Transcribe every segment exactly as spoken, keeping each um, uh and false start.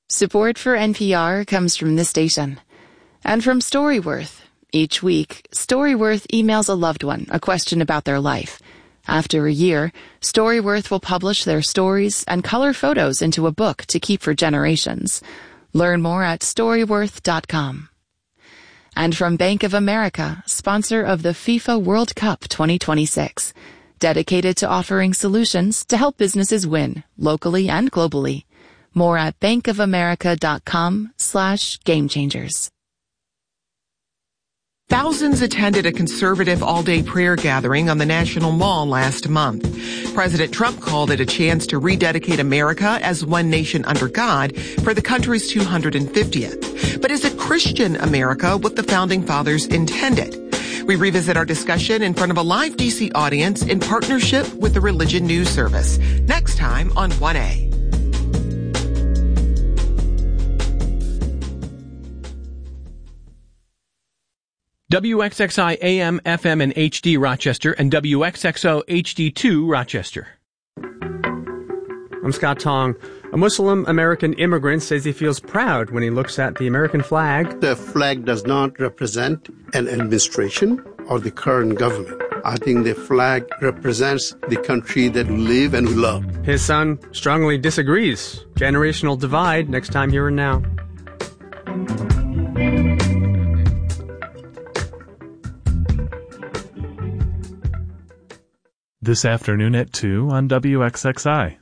Support for N P R comes from this station and from Storyworth. Each week, Storyworth emails a loved one a question about their life. After a year, Storyworth will publish their stories and color photos into a book to keep for generations. Learn more at storyworth dot com. And from Bank of America, sponsor of the FIFA World Cup twenty twenty-six, dedicated to offering solutions to help businesses win, locally and globally. More at bankofamerica.com slash game changers. Thousands attended a conservative all-day prayer gathering on the National Mall last month. President Trump called it a chance to rededicate America as one nation under God for the country's two hundred fiftieth. But is it Christian America what the Founding Fathers intended? We revisit our discussion in front of a live D C audience in partnership with the Religion News Service. Next time on one A. W X X I A M, F M, and H D Rochester, and W X X O H D two Rochester. I'm Scott Tong. A Muslim American immigrant says he feels proud when he looks at the American flag. The flag does not represent an administration or the current government. I think the flag represents the country that we live and we love. His son strongly disagrees. Generational divide next time Here and Now. This afternoon at two on W X X I.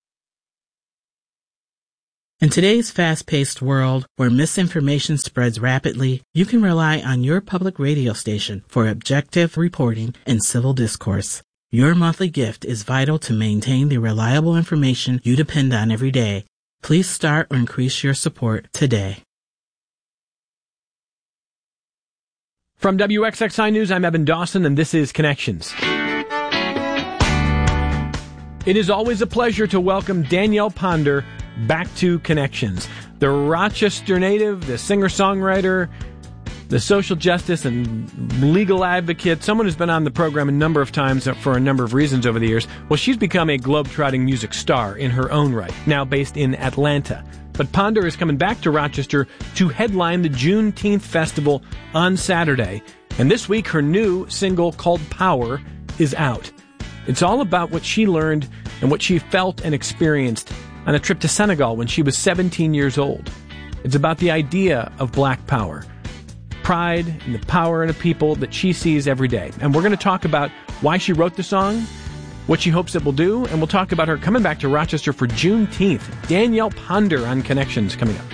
In today's fast-paced world where misinformation spreads rapidly, you can rely on your public radio station for objective reporting and civil discourse. Your monthly gift is vital to maintain the reliable information you depend on every day. Please start or increase your support today. From W X X I News, I'm Evan Dawson, and this is Connections. It is always a pleasure to welcome Danielle Ponder back to Connections. The Rochester native, the singer-songwriter, the social justice and legal advocate, someone who's been on the program a number of times for a number of reasons over the years. Well, she's become a globe-trotting music star in her own right, now based in Atlanta. But Ponder is coming back to Rochester to headline the Juneteenth Festival on Saturday. And this week, her new single called Power is out. It's all about what she learned and what she felt and experienced on a trip to Senegal when she was seventeen years old. It's about the idea of black power, pride and the power in a people that she sees every day. And we're going to talk about why she wrote the song, what she hopes it will do, and we'll talk about her coming back to Rochester for Juneteenth. Danielle Ponder on Connections coming up.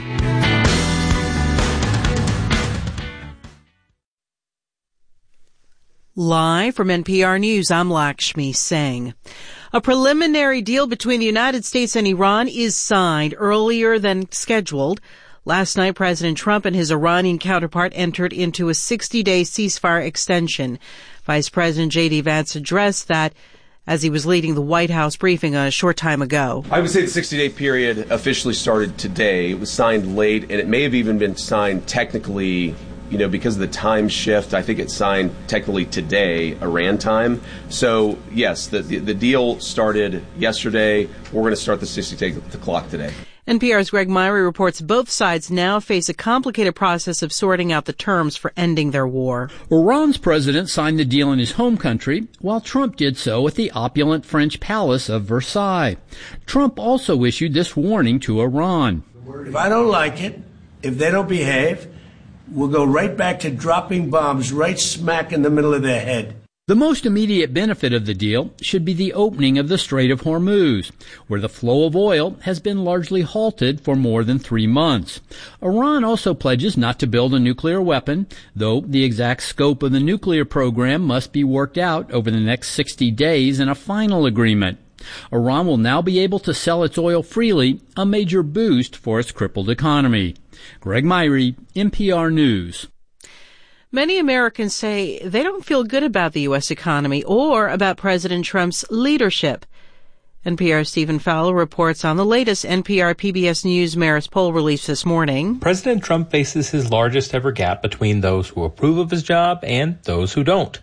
Live from N P R News, I'm Lakshmi Singh. A preliminary deal between the United States and Iran is signed earlier than scheduled. Last night, President Trump and his Iranian counterpart entered into a sixty-day ceasefire extension. Vice President J D. Vance addressed that as he was leading the White House briefing a short time ago. I would say the sixty-day period officially started today. It was signed late, and it may have even been signed technically, you know, because of the time shift. I think it's signed technically today, Iran time. So, yes, the, the, the deal started yesterday. We're going to start the sixty-day clock today. N P R's Greg Myrie reports both sides now face a complicated process of sorting out the terms for ending their war. Iran's president signed the deal in his home country, while Trump did so at the opulent French palace of Versailles. Trump also issued this warning to Iran. If I don't like it, if they don't behave, we'll go right back to dropping bombs right smack in the middle of their head. The most immediate benefit of the deal should be the opening of the Strait of Hormuz, where the flow of oil has been largely halted for more than three months. Iran also pledges not to build a nuclear weapon, though the exact scope of the nuclear program must be worked out over the next sixty days in a final agreement. Iran will now be able to sell its oil freely, a major boost for its crippled economy. Greg Myrie, N P R News. Many Americans say they don't feel good about the U S economy or about President Trump's leadership. N P R's Stephen Fowler reports on the latest N P R P B S News Marist poll released this morning. President Trump faces his largest ever gap between those who approve of his job and those who don't.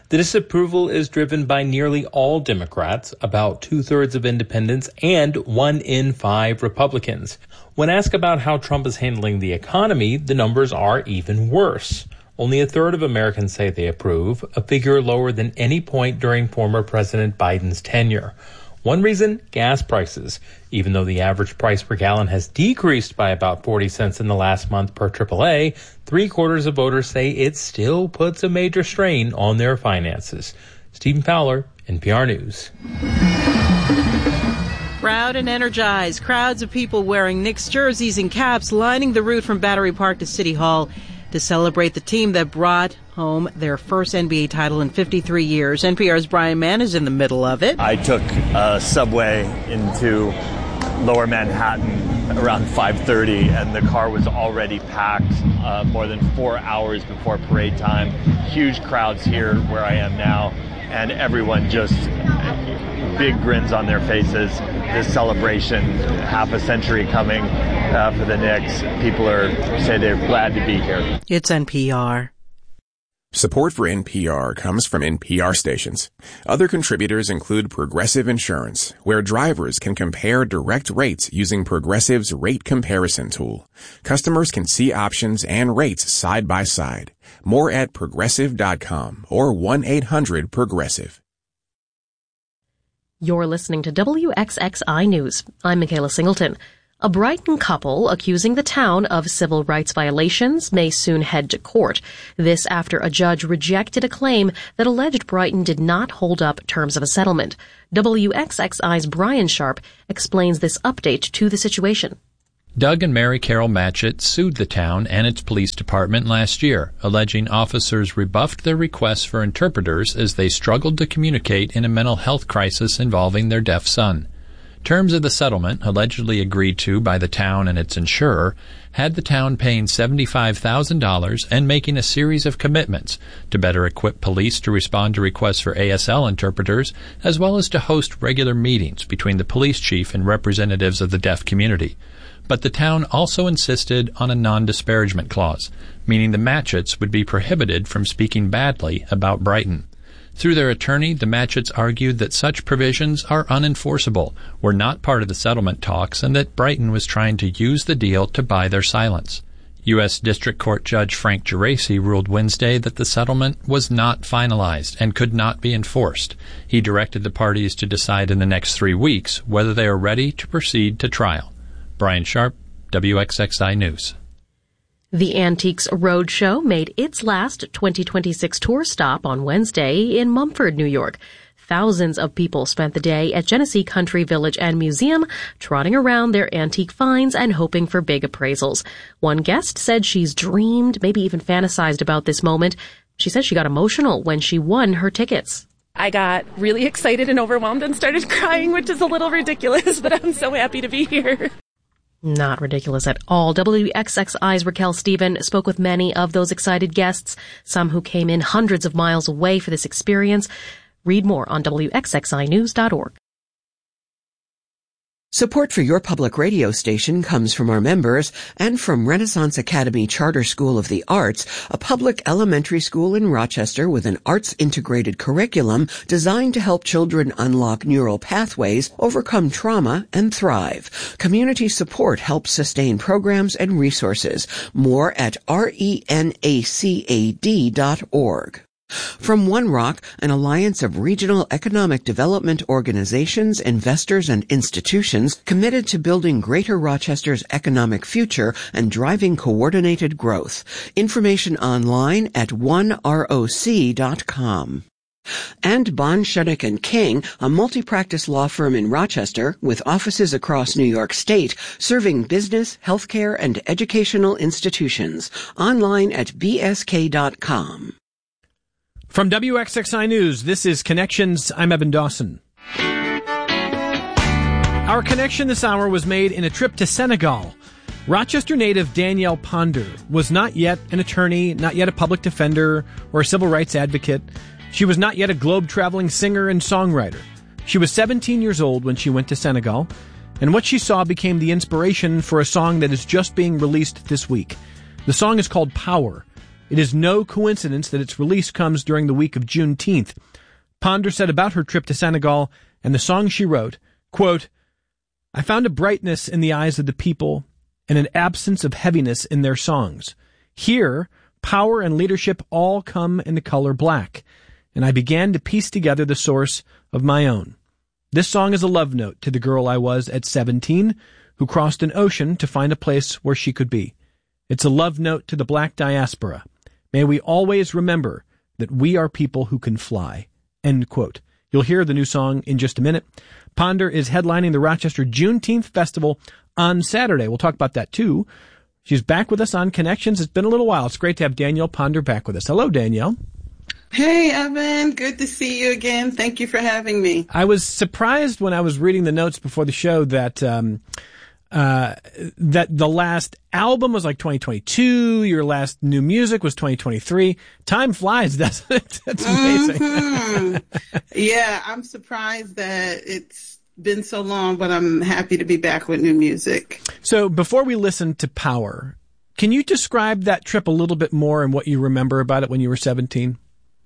The disapproval is driven by nearly all Democrats, about two-thirds of independents, and one in five Republicans. When asked about how Trump is handling the economy, the numbers are even worse. Only a third of Americans say they approve, a figure lower than any point during former President Biden's tenure. One reason, gas prices. Even though the average price per gallon has decreased by about forty cents in the last month per triple A, three-quarters of voters say it still puts a major strain on their finances. Stephen Fowler, N P R News. Proud and energized, crowds of people wearing Knicks jerseys and caps lining the route from Battery Park to City Hall to celebrate the team that brought home their first N B A title in fifty-three years. N P R's Brian Mann is in the middle of it. I took a subway into Lower Manhattan around five thirty, and the car was already packed uh, more than four hours before parade time. Huge crowds here where I am now, and everyone just big grins on their faces. This celebration, half a century coming uh, for the Knicks. People are say they're glad to be here. It's N P R. Support for N P R comes from N P R stations. Other contributors include Progressive Insurance, where drivers can compare direct rates using Progressive's rate comparison tool. Customers can see options and rates side by side. More at progressive dot com or one eight hundred progressive. You're listening to W X X I News. I'm Michaela Singleton. A Brighton couple accusing the town of civil rights violations may soon head to court. This after a judge rejected a claim that alleged Brighton did not hold up terms of a settlement. W X X I's Brian Sharp explains this update to the situation. Doug and Mary Carol Matchett sued the town and its police department last year, alleging officers rebuffed their requests for interpreters as they struggled to communicate in a mental health crisis involving their deaf son. Terms of the settlement, allegedly agreed to by the town and its insurer, had the town paying seventy-five thousand dollars and making a series of commitments to better equip police to respond to requests for A S L interpreters, as well as to host regular meetings between the police chief and representatives of the deaf community. But the town also insisted on a non-disparagement clause, meaning the Matchetts would be prohibited from speaking badly about Brighton. Through their attorney, the Matchetts argued that such provisions are unenforceable, were not part of the settlement talks, and that Brighton was trying to use the deal to buy their silence. U S District Court Judge Frank Geraci ruled Wednesday that the settlement was not finalized and could not be enforced. He directed the parties to decide in the next three weeks whether they are ready to proceed to trial. Brian Sharp, W X X I News. The Antiques Roadshow made its last twenty twenty-six tour stop on Wednesday in Mumford, New York. Thousands of people spent the day at Genesee Country Village and Museum, trotting around their antique finds and hoping for big appraisals. One guest said she's dreamed, maybe even fantasized about this moment. She said she got emotional when she won her tickets. I got really excited and overwhelmed and started crying, which is a little ridiculous, but I'm so happy to be here. Not ridiculous at all. W X X I's Raquel Stephen spoke with many of those excited guests, some who came in hundreds of miles away for this experience. Read more on W X X I news dot org. Support for your public radio station comes from our members and from Renaissance Academy Charter School of the Arts, a public elementary school in Rochester with an arts-integrated curriculum designed to help children unlock neural pathways, overcome trauma, and thrive. Community support helps sustain programs and resources. More at renacad dot org. From One Rock, an alliance of regional economic development organizations, investors, and institutions committed to building Greater Rochester's economic future and driving coordinated growth. Information online at one roc dot com. And Bond, Shuddock and King, a multi-practice law firm in Rochester with offices across New York State, serving business, healthcare, and educational institutions. Online at b s k dot com. From W X X I News, this is Connections. I'm Evan Dawson. Our connection this hour was made in a trip to Senegal. Rochester native Danielle Ponder was not yet an attorney, not yet a public defender or a civil rights advocate. She was not yet a globe-traveling singer and songwriter. She was seventeen years old when she went to Senegal, and what she saw became the inspiration for a song that is just being released this week. The song is called Power. It is no coincidence that its release comes during the week of Juneteenth. Ponder said about her trip to Senegal and the song she wrote, quote, I found a brightness in the eyes of the people and an absence of heaviness in their songs. Here, power and leadership all come in the color black, and I began to piece together the source of my own. This song is a love note to the girl I was at seventeen, who crossed an ocean to find a place where she could be. It's a love note to the black diaspora. May we always remember that we are people who can fly. End quote. You'll hear the new song in just a minute. Ponder is headlining the Rochester Juneteenth Festival on Saturday. We'll talk about that too. She's back with us on Connections. It's been a little while. It's great to have Danielle Ponder back with us. Hello, Danielle. Hey, Evan. Good to see you again. Thank you for having me. I was surprised when I was reading the notes before the show that um, uh, that the last album was like twenty twenty-two. Your last new music was twenty twenty-three. Time flies, doesn't it? That's amazing. Mm-hmm. Yeah, I'm surprised that it's been so long, but I'm happy to be back with new music. So before we listen to Power, can you describe that trip a little bit more and what you remember about it when you were seventeen?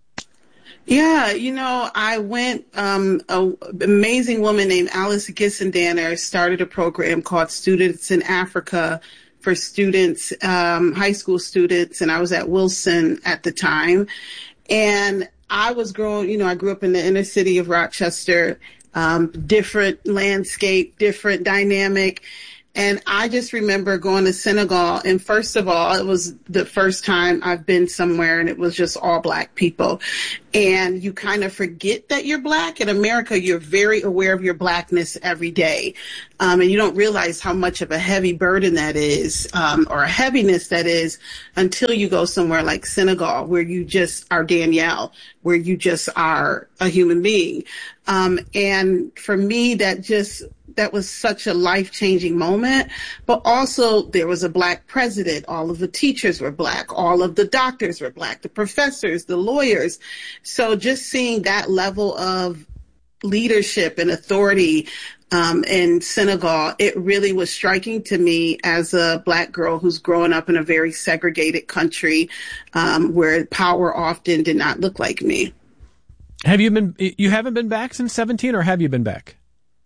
Yeah, you know, I went, um, an amazing woman named Alice Gissendanner started a program called Students in Africa for students, um, high school students, and I was at Wilson at the time. And I was growing, you know, I grew up in the inner city of Rochester, um, different landscape, different dynamic. And I just remember going to Senegal, and first of all, it was the first time I've been somewhere, and it was just all black people. And you kind of forget that you're black. In America, you're very aware of your blackness every day. Um, and you don't realize how much of a heavy burden that is, um, or a heaviness that is, until you go somewhere like Senegal, where you just are Danielle, where you just are a human being. Um, and for me, that just... that was such a life-changing moment, but also there was a black president. All of the teachers were black. All of the doctors were black, the professors, the lawyers. So just seeing that level of leadership and authority um, in Senegal, it really was striking to me as a black girl who's growing up in a very segregated country um, where power often did not look like me. Have you been, you haven't been back since seventeen, or have you been back?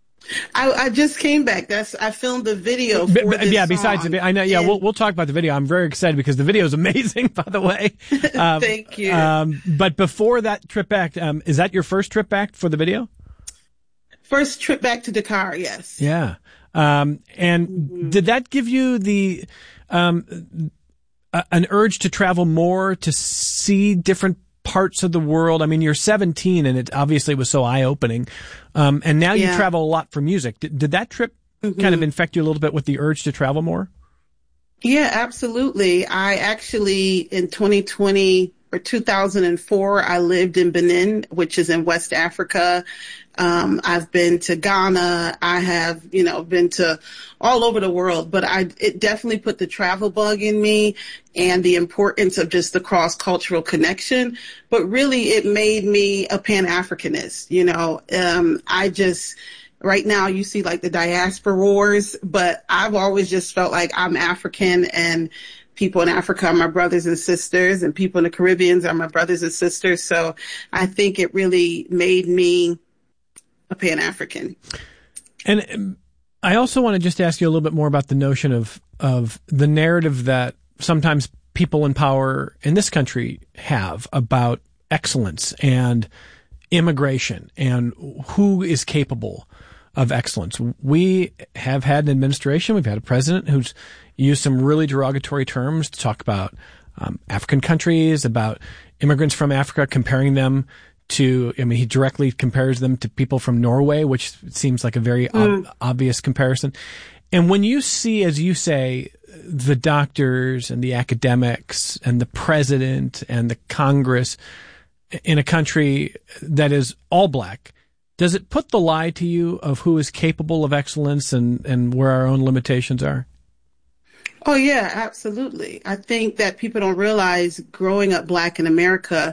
I, I just came back. That's I filmed the video for B- this yeah, besides song. the I know. Yeah, and, we'll we'll talk about the video. I'm very excited because the video is amazing. By the way, um, thank you. Um, but before that trip back, um, is that your first trip back for the video? First trip back to Dakar, yes. Yeah. Um, and mm-hmm. did that give you the um, a, an urge to travel more, to see different parts of the world? I mean, you're seventeen, and it obviously was so eye-opening. Um, and now yeah. you travel a lot for music. Did, did that trip mm-hmm. kind of infect you a little bit with the urge to travel more? Yeah, absolutely. I actually, in twenty twenty or two thousand four, I lived in Benin, which is in West Africa. Um, I've been to Ghana. I have, you know, been to all over the world, but I, it definitely put the travel bug in me and the importance of just the cross-cultural connection. But really, it made me a Pan-Africanist. You know, um, I just, right now you see like the diaspora wars, but I've always just felt like I'm African, and people in Africa are my brothers and sisters, and people in the Caribbean are my brothers and sisters. So I think it really made me a Pan-African. And I also want to just ask you a little bit more about the notion of, of the narrative that sometimes people in power in this country have about excellence and immigration and who is capable of excellence. We have had an administration, we've had a president who's used some really derogatory terms to talk about um, African countries, about immigrants from Africa, comparing them to, I mean, he directly compares them to people from Norway, which seems like a very mm. ob- obvious comparison. And when you see, as you say, the doctors and the academics and the president and the Congress in a country that is all black, does it put the lie to you of who is capable of excellence and, and where our own limitations are? Oh, yeah, absolutely. I think that people don't realize growing up black in America,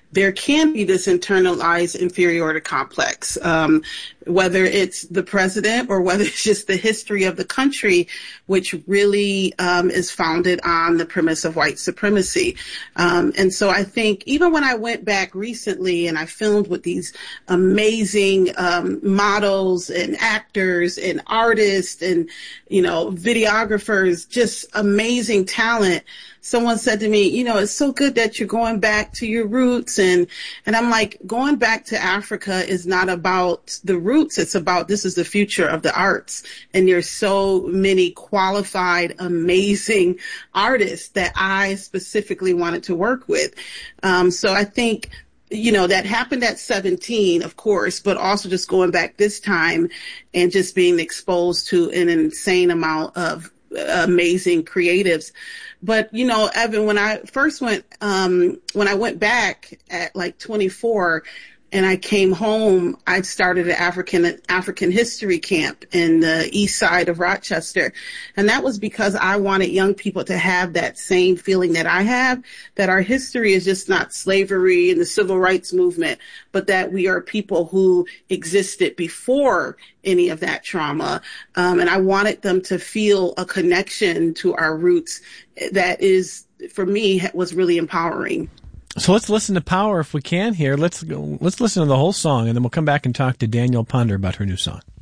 there can be this internalized inferiority complex, um, whether it's the president or whether it's just the history of the country, which really um, is founded on the premise of white supremacy. Um, and so I think even when I went back recently and I filmed with these amazing um, models and actors and artists and, you know, videographers, just amazing talent, someone said to me, you know, it's so good that you're going back to your roots. And, and I'm like, going back to Africa is not about the roots. It's about, this is the future of the arts. And there's so many qualified, amazing artists that I specifically wanted to work with. Um, so I think, you know, that happened at seventeen, of course, but also just going back this time and just being exposed to an insane amount of amazing creatives. But, you know, Evan, when I first went, um, when I went back at like twenty-four and I came home, I started an African, African history camp in the east side of Rochester. And that was because I wanted young people to have that same feeling that I have, that our history is just not slavery and the civil rights movement, but that we are people who existed before any of that trauma. Um, and I wanted them to feel a connection to our roots that is, for me, was really empowering. So let's listen to Power if we can here. Let's go, let's listen to the whole song, and then we'll come back and talk to Danielle Ponder about her new song.